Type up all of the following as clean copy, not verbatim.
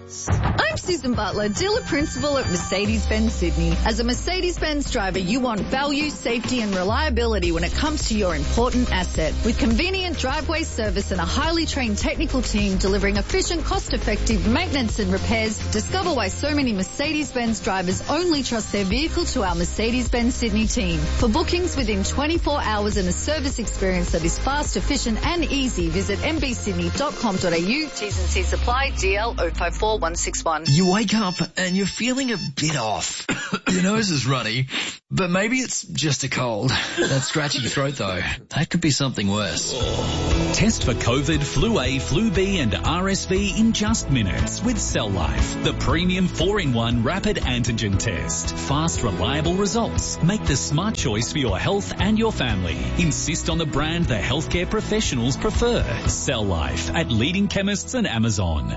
I'm Susan Butler, dealer principal at Mercedes-Benz Sydney. As a Mercedes-Benz driver, you want value, safety and reliability when it comes to your important asset. With convenient driveway service and a highly trained technical team delivering efficient, cost-effective maintenance and repairs, discover why so many Mercedes-Benz drivers only trust their vehicle to our Mercedes-Benz Sydney team. For bookings within 24 hours and a service experience that is fast, efficient and easy, visit mbsydney.com.au. T's and C's apply. DL 054161. You wake up and you're feeling a bit off. Your nose is runny, but maybe it's just a cold. That scratchy throat though, that could be something worse. Test for COVID, Flu A, Flu B and RSV in just minutes with Cell Life, the premium 4-in-1 rapid antigen test. Fast, reliable results. Make the smart choice for your health and your family. Insist on the brand the healthcare professionals prefer. Cell Life at leading chemists and Amazon.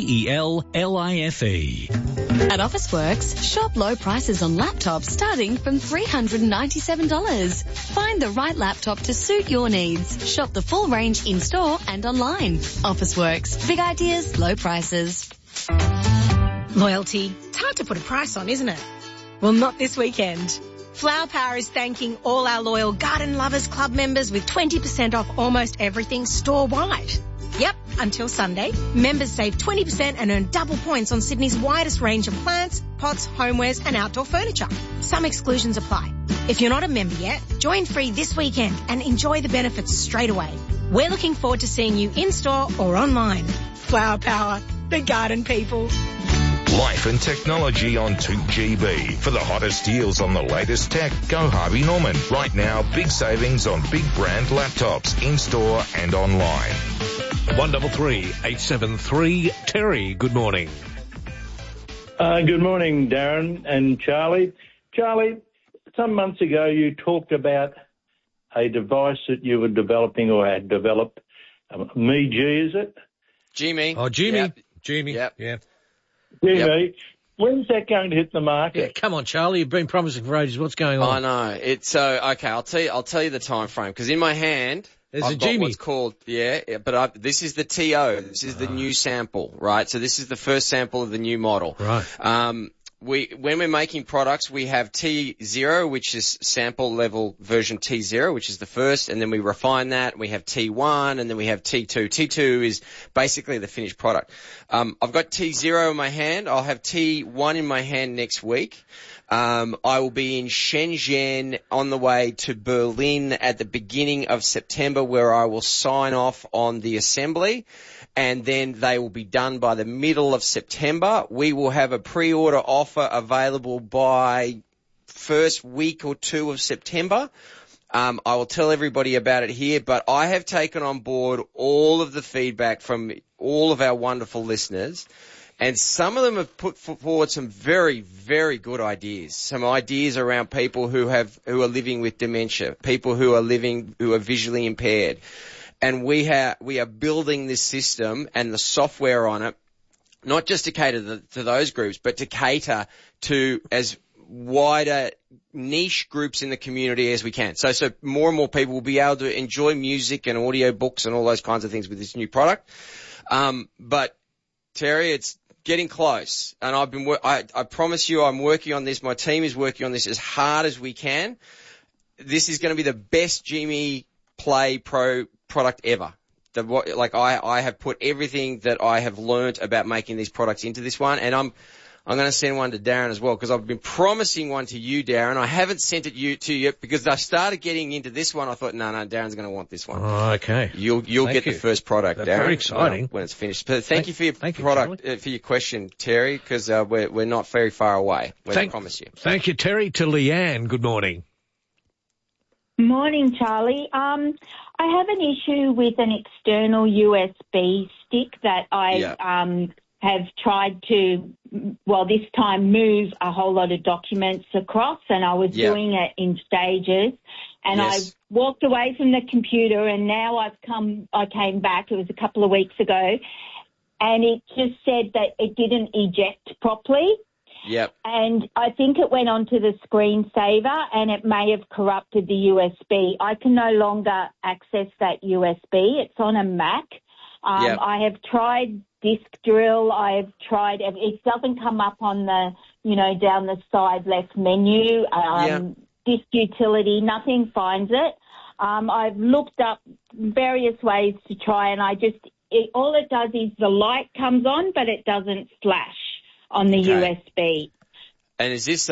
CELLIFE. At Officeworks, shop low prices on laptops starting from $397. Find the right laptop to suit your needs. Shop the full range in-store and online. Officeworks. Big ideas, low prices. Loyalty. It's hard to put a price on, isn't it? Well, not this weekend. Flower Power is thanking all our loyal Garden Lovers Club members with 20% off almost everything store-wide. Yep, until Sunday, members save 20% and earn double points on Sydney's widest range of plants, pots, homewares and outdoor furniture. Some exclusions apply. If you're not a member yet, join free this weekend and enjoy the benefits straight away. We're looking forward to seeing you in-store or online. Flower Power, the garden people. Life and technology on 2GB. For the hottest deals on the latest tech, go Harvey Norman. Right now, big savings on big brand laptops in-store and online. 133 873. Terry, good morning. Good morning, Darren and Charlie. Charlie, some months ago you talked about a device that you were developing or had developed. MeG, is it? Gme. Oh, Gme. Yep. Gme. Yep. Yeah. Gme. Yep. When's that going to hit the market? Yeah, come on, Charlie. You've been promising for ages. What's going on? I know. It's okay. I'll tell you the time frame because in my hand I've got what's called this is the TO. This is the new sample, right? So this is the first sample of the new model. Right. When we're making products, we have T0, which is sample level version T0, which is the first, and then we refine that. We have T1, and then we have T2. T2 is basically the finished product. I've got T0 in my hand. I'll have T1 in my hand next week. I will be in Shenzhen on the way to Berlin at the beginning of September, where I will sign off on the assembly. And then they will be done by the middle of September. We will have a pre-order offer available by first week or two of September. I will tell everybody about it here, but I have taken on board all of the feedback from all of our wonderful listeners. And some of them have put forward some very, very good ideas. Some ideas around people who are living with dementia, people who are visually impaired. And we are building this system and the software on it, not just to cater to those groups, but to cater to as wider niche groups in the community as we can. So more and more people will be able to enjoy music and audio books and all those kinds of things with this new product. But Terry, it's getting close. And I promise you I'm working on this. My team is working on this as hard as we can. This is going to be the best Gme Play Pro product ever. I have put everything that I have learnt about making these products into this one, and I'm going to send one to Darren as well because I've been promising one to you, Darren. I haven't sent it to you yet because I started getting into this one. I thought, no, Darren's going to want this one. Oh, okay. You'll get the first product, That's Darren. Very exciting When it's finished. But thank you for your for your question, Terry, because we're not very far away. I promise you. Thank you, Terry. To Leanne, good morning. Morning, Charlie. I have an issue with an external USB stick that I have tried to, this time move a whole lot of documents across, and I was doing it in stages. And I walked away from the computer, and now I came back. It was a couple of weeks ago, and it just said that it didn't eject properly. Yep. And I think it went onto the screensaver and it may have corrupted the USB. I can no longer access that USB. It's on a Mac. I have tried disk drill. I've tried. It doesn't come up on the, down the side left menu. Disk utility, nothing finds it. I've looked up various ways to try, and all it does is the light comes on, but it doesn't flash on the USB. And is this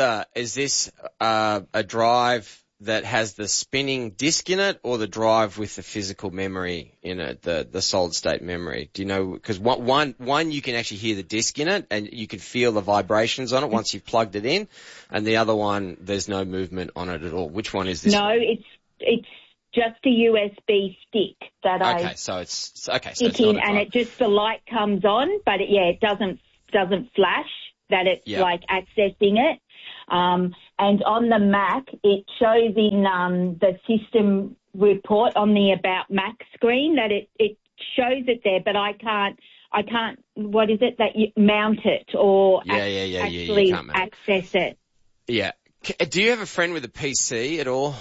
a drive that has the spinning disk in it, or the drive with the physical memory in it, the solid state memory? Do you know? Because one you can actually hear the disk in it, and you can feel the vibrations on it once you've plugged it in, and the other one there's no movement on it at all. Which one is this? No, it's just a USB stick that so it's in, and it just the light comes on, but it doesn't flash. That it's like accessing it. And on the Mac, it shows in the system report on the About Mac screen that it shows it there, but I can't, what is it, that you mount it or actually access it. Yeah. Do you have a friend with a PC at all,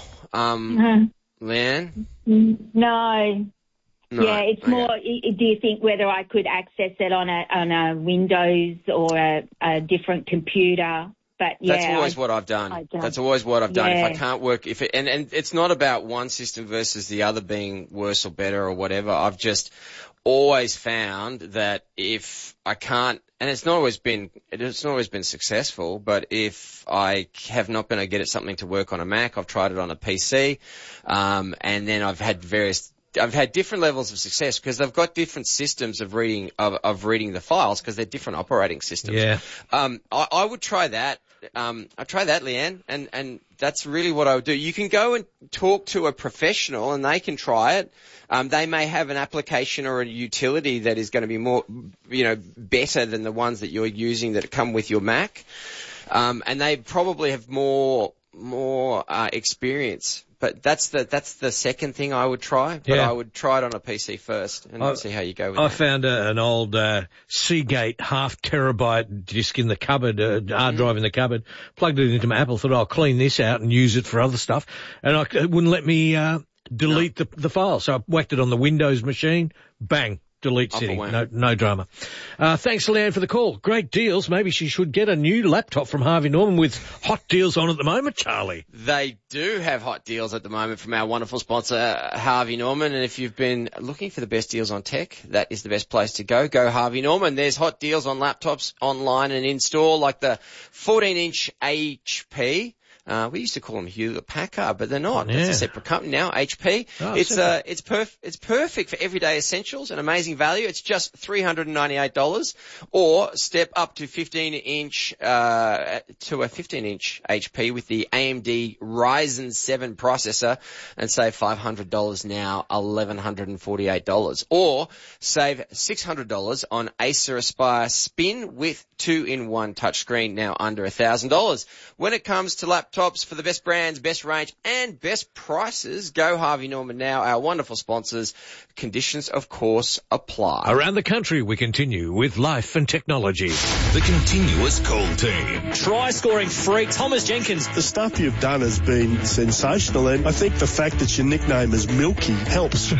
Leanne? No. Yeah, it's more, do you think whether I could access it on a Windows or a different computer? But that's always what I've done. That's always what I've done. If I can't work, and it's not about one system versus the other being worse or better or whatever. I've just always found that if I can't, and it's not always been successful, but if I have not been able to get something to work on a Mac, I've tried it on a PC, and then I've had different levels of success because they've got different systems of reading the files because they're different operating systems. Yeah. I would try that. I'd try that, Leanne, and that's really what I would do. You can go and talk to a professional and they can try it. They may have an application or a utility that is going to be more, better than the ones that you're using that come with your Mac. And they probably have more experience. But that's the second thing I would try. But I would try it on a PC first and see how you go with it. I found an old Seagate 0.5 terabyte disk in the cupboard, hard drive in the cupboard, plugged it into my Apple, thought I'll clean this out and use it for other stuff. And it wouldn't let me delete the file. So I whacked it on the Windows machine, bang. Delete City. No drama. Thanks, Leanne, for the call. Great deals. Maybe she should get a new laptop from Harvey Norman with hot deals on at the moment, Charlie. They do have hot deals at the moment from our wonderful sponsor, Harvey Norman. And if you've been looking for the best deals on tech, that is the best place to go. Go Harvey Norman. There's hot deals on laptops online and in store, like the 14-inch HP. We used to call them Hewlett Packard, but they're not. Yeah. It's a separate company now, HP. Oh, it's perfect for everyday essentials and amazing value. It's just $398, or step up to 15-inch to a 15-inch HP with the AMD Ryzen 7 processor and save $500 now, $1,148, or save $600 on Acer Aspire Spin with 2-in-1 touchscreen, now under $1,000. When it comes to laptops, for the best brands, best range, and best prices, go Harvey Norman now, our wonderful sponsors. Conditions, of course, apply. Around the country, we continue with life and technology. The Continuous Call Team. Try scoring freak Thomas Jenkins. The stuff you've done has been sensational, and I think the fact that your nickname is Milky helps.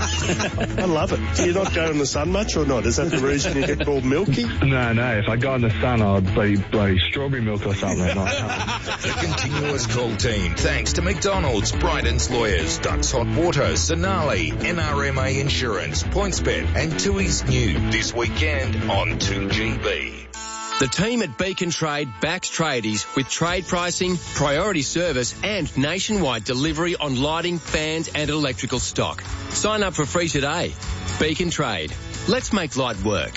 I love it. Do you not go in the sun much or not? Is that the reason you get called Milky? No. If I got in the sun, I'd be bloody strawberry milk or something. The Continuous Call Team. Thanks to McDonald's, Bryden's Lawyers, Ducks Hot Water, Sonali, NRMA Insurance, PointsBet, and Tui's New this weekend on 2GB. The team at Beacon Trade backs tradies with trade pricing, priority service, and nationwide delivery on lighting, fans, and electrical stock. Sign up for free today. Beacon Trade. Let's make light work.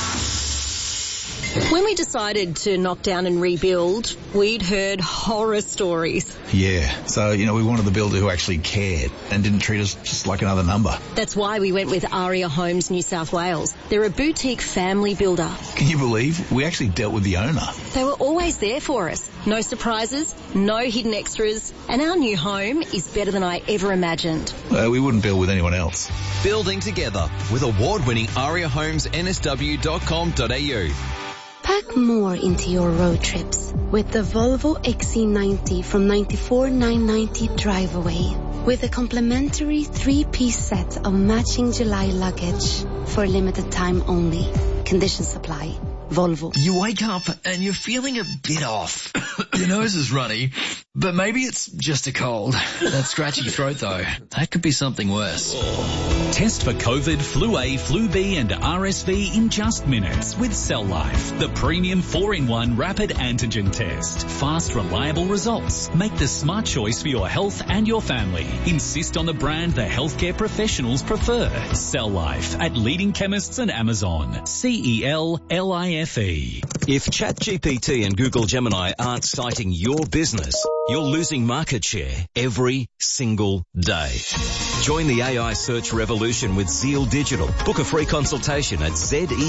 When we decided to knock down and rebuild, we'd heard horror stories. Yeah, so, we wanted the builder who actually cared and didn't treat us just like another number. That's why we went with Aria Homes New South Wales. They're a boutique family builder. Can you believe? We actually dealt with the owner. They were always there for us. No surprises, no hidden extras, and our new home is better than I ever imagined. We wouldn't build with anyone else. Building together with award-winning ariahomesnsw.com.au. Pack more into your road trips with the Volvo XC90 from $94,990 drive away, with a complimentary 3-piece set of matching July luggage for limited time only. Conditions apply. Volvo. You wake up and you're feeling a bit off. Your nose is runny, but maybe it's just a cold. That scratchy throat though, that could be something worse. Test for COVID, Flu A, Flu B and RSV in just minutes with Cell Life, the premium 4-in-1 rapid antigen test. Fast, reliable results. Make the smart choice for your health and your family. Insist on the brand the healthcare professionals prefer. Cell Life at leading chemists and Amazon. CELLIFE. If ChatGPT and Google Gemini aren't citing your business, you're losing market share every single day. Join the AI search revolution with Zeal Digital. Book a free consultation at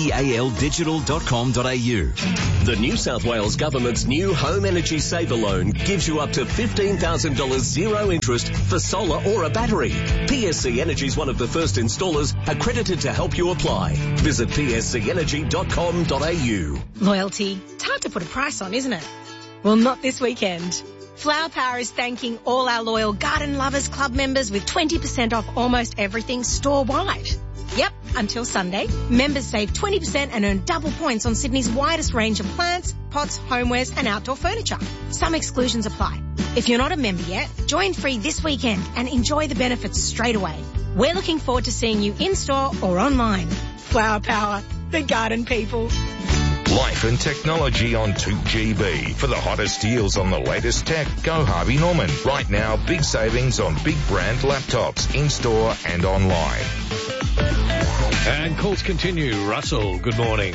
zealdigital.com.au. The New South Wales Government's new Home Energy Saver Loan gives you up to $15,000 zero interest for solar or a battery. PSC Energy is one of the first installers accredited to help you apply. Visit pscenergy.com.au. Loyalty. It's hard to put a price on, isn't it? Well, not this weekend. Flower Power is thanking all our loyal Garden Lovers Club members with 20% off almost everything store-wide. Yep, until Sunday, members save 20% and earn double points on Sydney's widest range of plants, pots, homewares and outdoor furniture. Some exclusions apply. If you're not a member yet, join free this weekend and enjoy the benefits straight away. We're looking forward to seeing you in-store or online. Flower Power, the garden people. Life and technology on 2GB. For the hottest deals on the latest tech, go Harvey Norman. Right now, big savings on big brand laptops, in-store and online. And calls continue. Russell, good morning.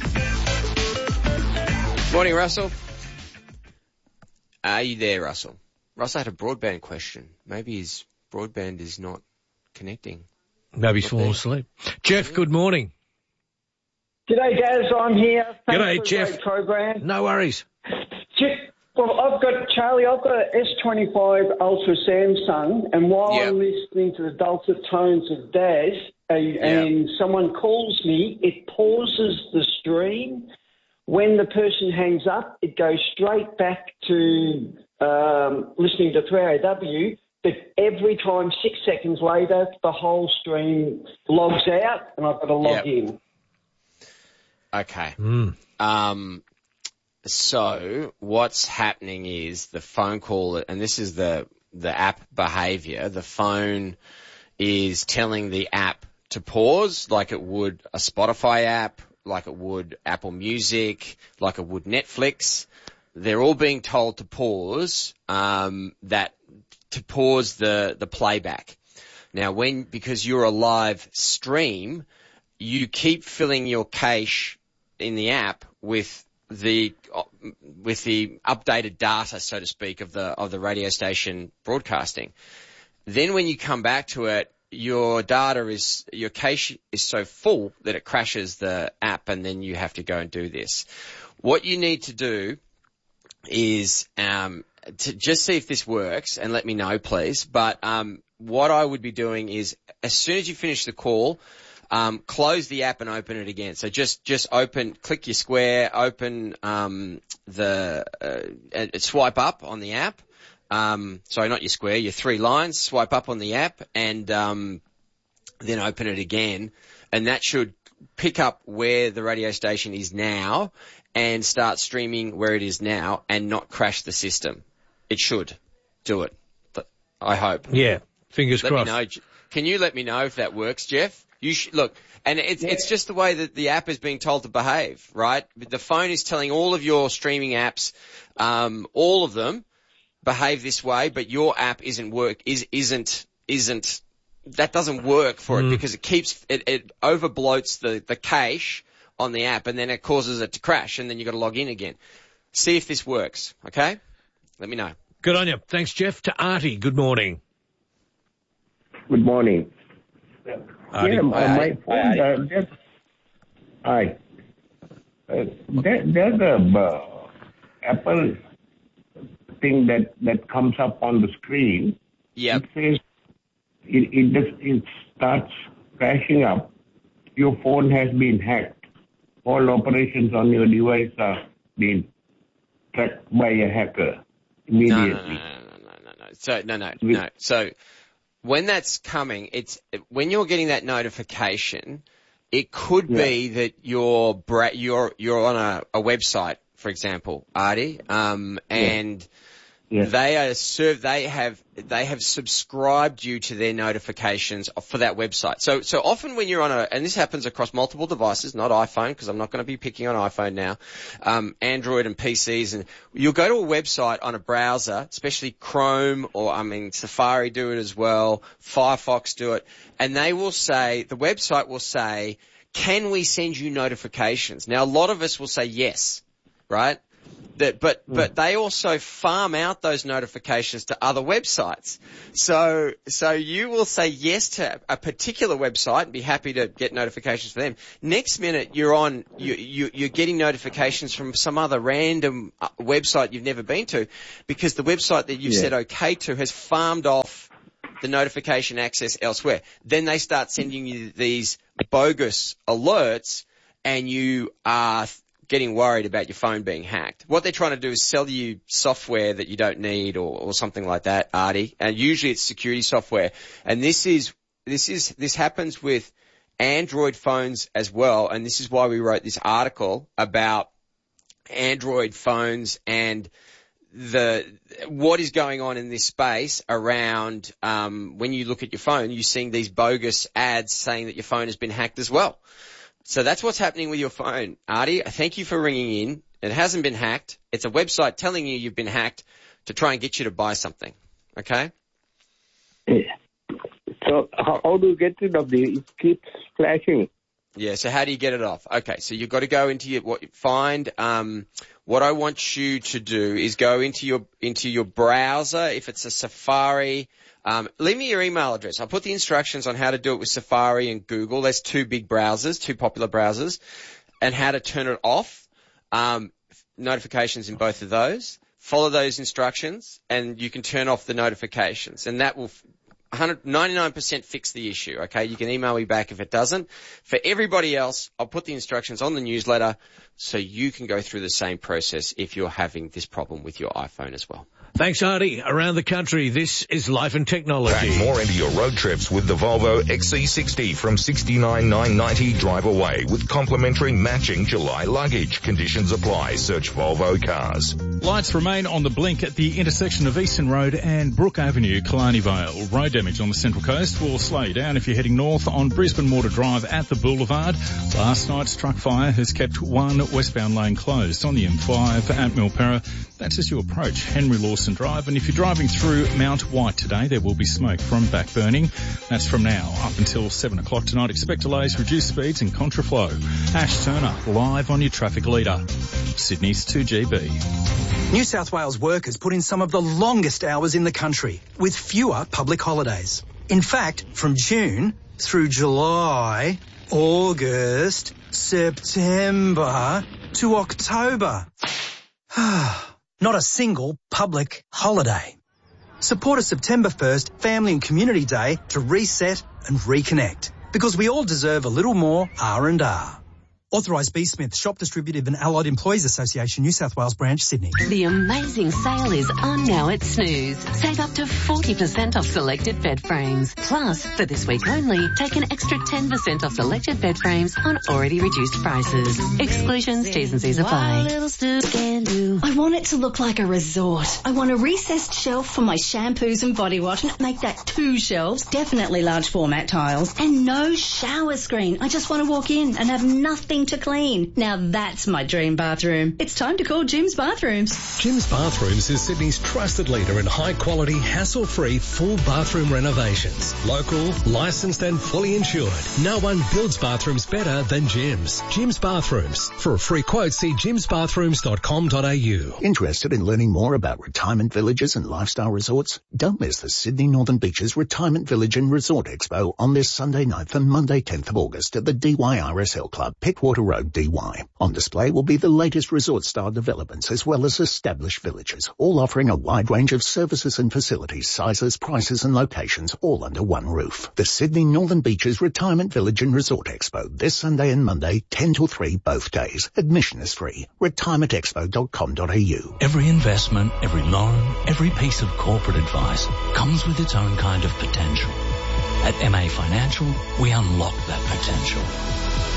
Morning, Russell. Are you there, Russell? Russell had a broadband question. Maybe his broadband is not connecting. Maybe he's fallen asleep. Jeff, good morning. G'day, Gaz. I'm here. Thanks G'day, for a Jeff. great program. No worries. Well, I've got an S25 Ultra Samsung, and while I'm listening to the dulcet tones of Daz, and someone calls me, it pauses the stream. When the person hangs up, it goes straight back to listening to 3AW. But every time, 6 seconds later, the whole stream logs out, and I've got to log in. Okay. So what's happening is the phone call, and this is the app behavior. The phone is telling the app to pause like it would a Spotify app, like it would Apple Music, like it would Netflix. They're all being told to pause, to pause the playback. Now because you're a live stream, you keep filling your cache in the app with the updated data, so to speak, of the radio station broadcasting. Then when you come back to it, your cache is so full that it crashes the app, and then you have to go and do this. What you need to do is to just see if this works, and let me know, please. But what I would be doing is, as soon as you finish the call, close the app and open it again. So just click your square, open swipe up on the app. Sorry, not your square, your 3 lines. Swipe up on the app and then open it again, and that should pick up where the radio station is now and start streaming where it is now and not crash the system. It should do it. I hope. Yeah, fingers crossed. Let me know. Can you let me know if that works, Jeff? Look, and it's just the way that the app is being told to behave, right? The phone is telling all of your streaming apps, all of them, behave this way, but your app isn't that doesn't work for it because it overbloats the cache on the app, and then it causes it to crash, and then you've got to log in again. See if this works, okay? Let me know. Good on you. Thanks, Jeff. To Artie, good morning. Good morning. Artie. My phone, hi. There's a Apple thing that comes up on the screen. Yeah. It says it starts crashing up. Your phone has been hacked. All operations on your device are being tracked by a hacker immediately. No. So when that's coming, when you're getting that notification, It could be that you're on a website, for example, Artie, and they have subscribed you to their notifications for that website. So often when you're on and this happens across multiple devices, not iPhone, because I'm not going to be picking on iPhone now, Android and PCs, and you'll go to a website on a browser, especially Chrome Safari do it as well, Firefox do it, and the website will say, can we send you notifications? Now a lot of us will say yes, right? But they also farm out those notifications to other websites. So you will say yes to a particular website and be happy to get notifications for them. Next minute you're getting notifications from some other random website you've never been to, because the website that you've said okay to has farmed off the notification access elsewhere. Then they start sending you these bogus alerts, and you are getting worried about your phone being hacked. What they're trying to do is sell you software that you don't need or something like that, Artie. And usually it's security software. And this happens with Android phones as well. And this is why we wrote this article about Android phones and what is going on in this space around, when you look at your phone, you're seeing these bogus ads saying that your phone has been hacked as well. So that's what's happening with your phone, Artie. Thank you for ringing in. It hasn't been hacked. It's a website telling you you've been hacked to try and get you to buy something. Okay? So how do you get rid of this? It keeps flashing. Yeah, so how do you get it off? Okay, so you've got to go into what I want you to do is go into your browser. If it's a Safari, leave me your email address. I'll put the instructions on how to do it with Safari and Google. There's two popular browsers, and how to turn it off. Notifications in both of those. Follow those instructions, and you can turn off the notifications, and that will 99% fix the issue. Okay, you can email me back if it doesn't. For everybody else, I'll put the instructions on the newsletter so you can go through the same process if you're having this problem with your iPhone as well. Thanks, Artie. Around the country, this is Life and Technology. Pack more into your road trips with the Volvo XC60 from $69,990 drive away with complimentary matching July luggage. Conditions apply. Search Volvo Cars. Lights remain on the blink at the intersection of Eastern Road and Brook Avenue, Killarney Vale. Road damage on the Central Coast will slow you down if you're heading north on Brisbane Water Drive at the Boulevard. Last night's truck fire has kept one westbound lane closed on the M5 at Milperra. That's as you approach Henry Lawson Drive, and if you're driving through Mount White today, there will be smoke from back burning. That's from now up until 7 o'clock tonight. Expect delays, reduced speeds and contraflow. Ash Turner, live on your traffic leader. Sydney's 2GB. New South Wales workers put in some of the longest hours in the country, with fewer public holidays. In fact, from June through July, August, September to October. Not a single public holiday. Support a September 1st Family and Community Day to reset and reconnect. Because we all deserve a little more R&R. Authorised B. Smith, Shop Distributive and Allied Employees Association, New South Wales Branch, Sydney. The amazing sale is on now at Snooze. Save up to 40% off selected bed frames. Plus, for this week only, take an extra 10% off selected bed frames on already reduced prices. Exclusions, T's and C's apply. I want it to look like a resort. I want a recessed shelf for my shampoos and body wash. Make that 2 shelves, definitely large format tiles, and no shower screen. I just want to walk in and have nothing to clean. Now that's my dream bathroom. It's time to call Jim's Bathrooms. Jim's Bathrooms is Sydney's trusted leader in high-quality, hassle-free, full bathroom renovations. Local, licensed and fully insured. No one builds bathrooms better than Jim's. Jim's Bathrooms. For a free quote, see jimsbathrooms.com.au. Interested in learning more about retirement villages and lifestyle resorts? Don't miss the Sydney Northern Beaches Retirement Village and Resort Expo on this Sunday 9th and Monday 10th of August at the DYRSL Club, Pittwater Road, DY. On display will be the latest resort-style developments as well as established villages, all offering a wide range of services and facilities, sizes, prices and locations, all under one roof. The Sydney Northern Beaches Retirement Village and Resort Expo, this Sunday and Monday, 10 till 3 both days. Admission is free. retirementexpo.com.au. Every investment, every loan, every piece of corporate advice comes with its own kind of potential. At MA Financial, we unlock that potential.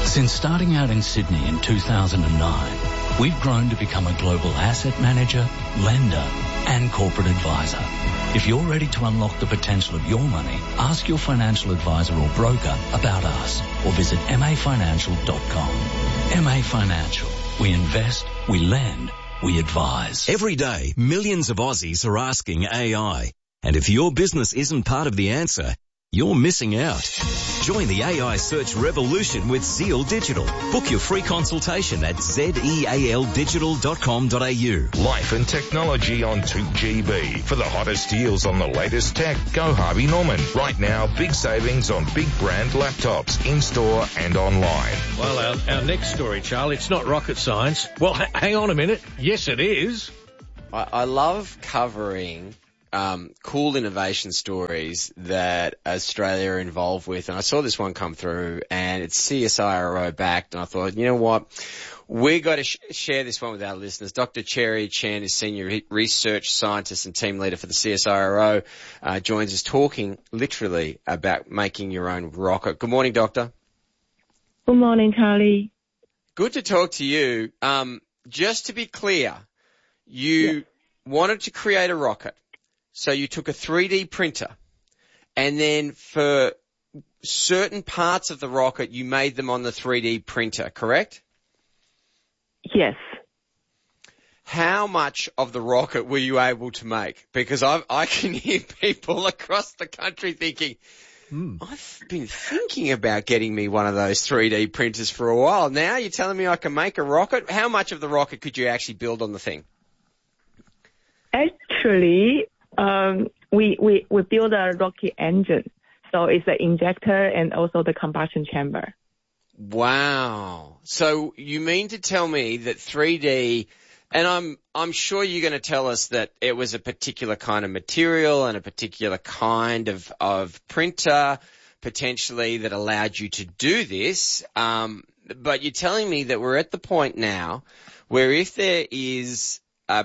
Since starting out in Sydney in 2009, we've grown to become a global asset manager, lender, and corporate advisor. If you're ready to unlock the potential of your money, ask your financial advisor or broker about us or visit mafinancial.com. MA Financial. We invest, we lend, we advise. Every day, millions of Aussies are asking AI. And if your business isn't part of the answer, you're missing out. Join the AI search revolution with Zeal Digital. Book your free consultation at zealdigital.com.au. Life and technology on 2GB. For the hottest deals on the latest tech, go Harvey Norman. Right now, big savings on big brand laptops, in-store and online. Well, our next story, Charlie, it's not rocket science. Well, hang on a minute. Yes, it is. I love covering cool innovation stories that Australia are involved with. And I saw this one come through and it's CSIRO backed. And I thought, you know what? We got to share this one with our listeners. Dr. Cherry Chan is Senior Research Scientist and Team Leader for the CSIRO, joins us talking literally about making your own rocket. Good morning, Doctor. Good morning, Charlie. Good to talk to you. Just to be clear, you wanted to create a rocket. So you took a 3D printer and then for certain parts of the rocket, you made them on the 3D printer, correct? Yes. How much of the rocket were you able to make? Because I can hear people across the country thinking, I've been thinking about getting me one of those 3D printers for a while. Now you're telling me I can make a rocket? How much of the rocket could you actually build on the thing? Actually, we build a rocket engine. So it's the injector and also the combustion chamber. Wow. So you mean to tell me that 3D, and I'm sure you're going to tell us that it was a particular kind of material and a particular kind of printer potentially that allowed you to do this. But you're telling me that we're at the point now where if there is a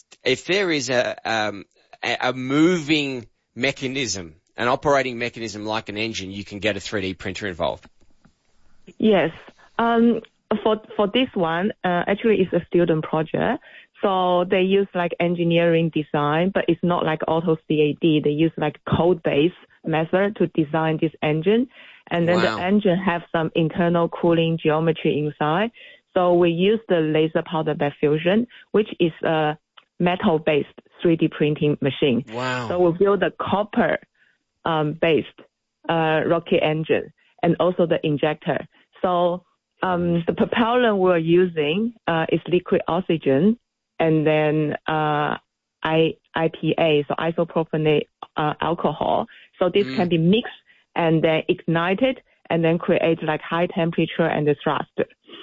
moving mechanism, an operating mechanism like an engine, you can get a 3D printer involved. Yes. For this one, actually it's a student project. So they use like engineering design, but it's not like auto CAD. They use like code-based method to design this engine. And then the engine have some internal cooling geometry inside. So we use the laser powder bed fusion, which is a metal-based 3D printing machine. Wow. So we build a copper-based rocket engine and also the injector. So the propellant we're using is liquid oxygen and then IPA, so isopropionate alcohol. So this can be mixed and then ignited and then create like high temperature and the thrust.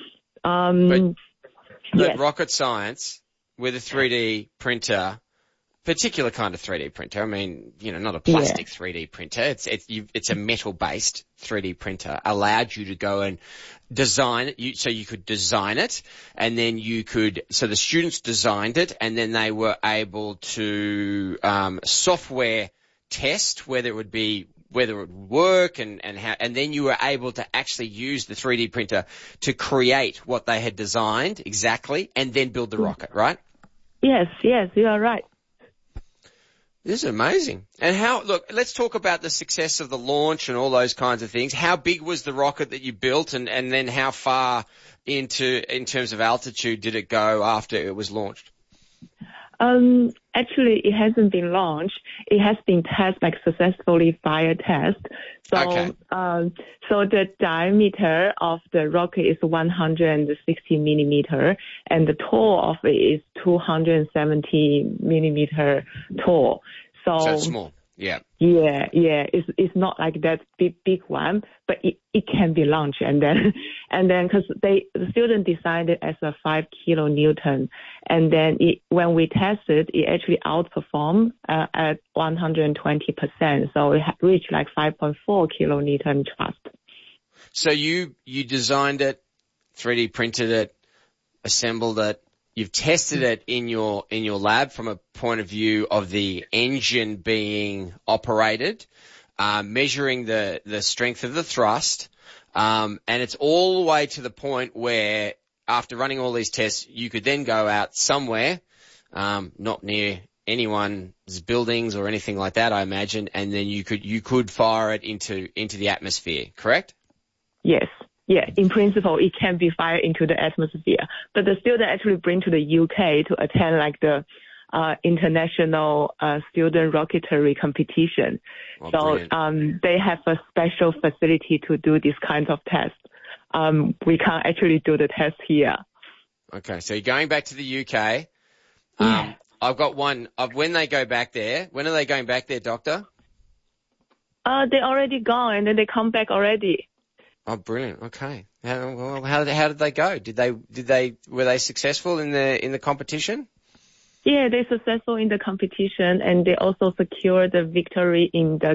But rocket science with a 3D printer, particular kind of 3D printer. I mean, not a plastic 3D printer. It's a metal-based 3D printer. Allowed you to go and design it. So you could design it, and then so the students designed it, and then they were able to software test whether it would work and how, and then you were able to actually use the 3D printer to create what they had designed exactly, and then build the rocket, right? Yes, you are right. This is amazing. And let's talk about the success of the launch and all those kinds of things. How big was the rocket that you built, and then how far in terms of altitude did it go after it was launched? Actually, it hasn't been launched. It has been successfully fire test. So, so the diameter of the rocket is 160 millimeter, and the tall of it is 270 millimeter tall. So it's small. Yeah. Yeah. It's not like that big one, but it can be launched and then because the student designed it as a 5 kilonewton, and then when we tested, it actually outperformed at 120%. So it reached like 5.4 kilonewton thrust. So you designed it, 3D printed it, assembled it. You've tested it in your lab from a point of view of the engine being operated, measuring the strength of the thrust, And it's all the way to the point where after running all these tests, you could then go out somewhere, not near anyone's buildings or anything like that, I imagine, and then you could fire it into the atmosphere, correct? Yes. Yeah, in principle, it can be fired into the atmosphere. But the student actually bring to the UK to attend like the international student rocketry competition. Oh, so they have a special facility to do this kind of test. We can't actually do the test here. Okay, so you're going back to the UK. Yeah. I've got one. When they go back there, when are they going back there, Doctor? They already gone and then they come back already. Oh, brilliant. Okay. How did they go? Were they successful in the competition? Yeah, they're successful in the competition and they also secured the victory in the